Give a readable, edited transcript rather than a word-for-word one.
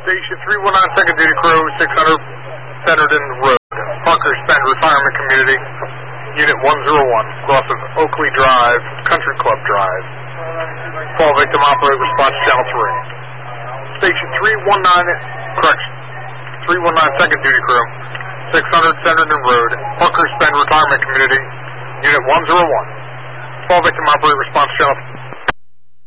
Station 319 second duty crew, 600 Centerton Road, Parker Spend Retirement Community, Unit 101, cross of Oakley Drive, Country Club Drive. Fall victim operate response channel 3. Station 319 second duty crew, 600 Centerton Road, Parker Spend Retirement Community, Unit 101. Fall victim operate response channel